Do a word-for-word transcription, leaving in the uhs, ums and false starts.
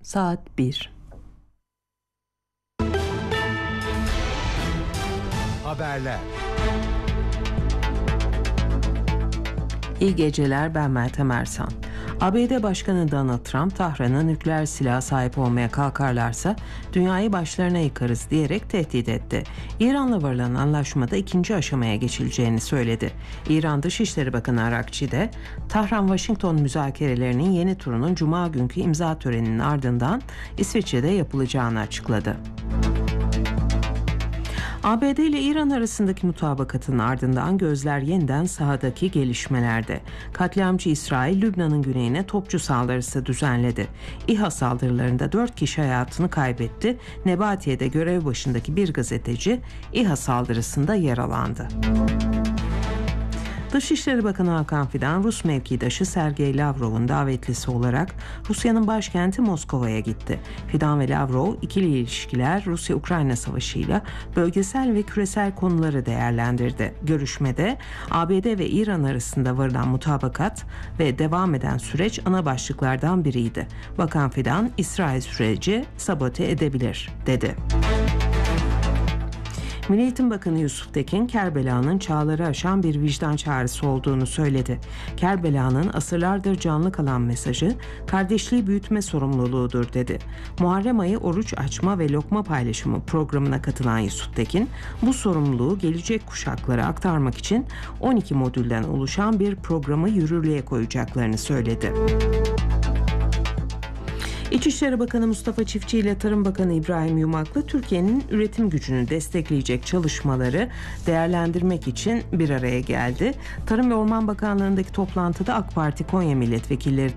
saat bir. Haberler. İyi geceler, ben Meltem Ersan. A B D Başkanı Donald Trump, Tahran'a nükleer silah sahip olmaya kalkarlarsa dünyayı başlarına yıkarız diyerek tehdit etti. İran'la varılan anlaşmada ikinci aşamaya geçileceğini söyledi. İran Dışişleri Bakanı Arakçi de Tahran-Washington müzakerelerinin yeni turunun Cuma günkü imza töreninin ardından İsviçre'de yapılacağını açıkladı. A B D ile İran arasındaki mutabakatın ardından gözler yeniden sahadaki gelişmelerde. Katliamcı İsrail, Lübnan'ın güneyine topçu saldırısı düzenledi. İHA saldırılarında dört kişi hayatını kaybetti. Nebatiye'de görev başındaki bir gazeteci İHA saldırısında yaralandı. Dışişleri Bakanı Hakan Fidan, Rus mevkidaşı Sergey Lavrov'un davetlisi olarak Rusya'nın başkenti Moskova'ya gitti. Fidan ve Lavrov, ikili ilişkiler, Rusya-Ukrayna savaşıyla bölgesel ve küresel konuları değerlendirdi. Görüşmede A B D ve İran arasında varılan mutabakat ve devam eden süreç ana başlıklardan biriydi. Bakan Fidan, İsrail süreci sabote edebilir, dedi. Milli Eğitim Bakanı Yusuf Tekin, Kerbela'nın çağları aşan bir vicdan çağrısı olduğunu söyledi. Kerbela'nın asırlardır canlı kalan mesajı, kardeşliği büyütme sorumluluğudur, dedi. Muharrem ayı oruç açma ve lokma paylaşımı programına katılan Yusuf Tekin, bu sorumluluğu gelecek kuşaklara aktarmak için on iki modülden oluşan bir programı yürürlüğe koyacaklarını söyledi. İçişleri Bakanı Mustafa Çiftçi ile Tarım Bakanı İbrahim Yumaklı, Türkiye'nin üretim gücünü destekleyecek çalışmaları değerlendirmek için bir araya geldi. Tarım ve Orman Bakanlığı'ndaki toplantıda AK Parti Konya milletvekilleri